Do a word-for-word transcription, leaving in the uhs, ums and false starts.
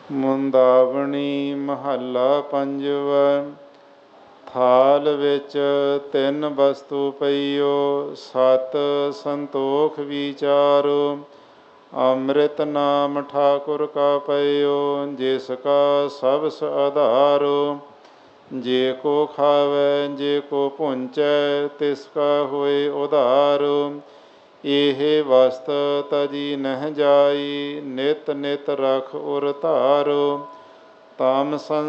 ਮੁੰਦਾਵਣੀ ਮਹੱਲਾ ਪੰਜਵਾ। ਥਾਲ ਵਿੱਚ ਤਿੰਨ ਵਸਤੂ ਪਈਓ, ਸਤ ਸੰਤੋਖ ਵਿਚਾਰੋ। ਅੰਮ੍ਰਿਤ ਨਾਮ ਠਾਕੁਰ ਕਾ ਪਈਓ, ਜਿਸ ਕਾ ਸਬਸ ਆਧਾਰੋ। ਜੇ ਕੋ ਖਾਵੈ ਜੇ ਕੋ ਭੁੰਚੈ, ਤਿਸ ਕਾ ਹੋਏ ਉਧਾਰੋ। ਇਹ ਵਸਤ ਤਜੀ ਨਹਿ ਜਾਈ, ਨਿਤ ਨਿਤ ਰਖ ਉਰ ਧਾਰੋ। ਤਮ ਸੰਗ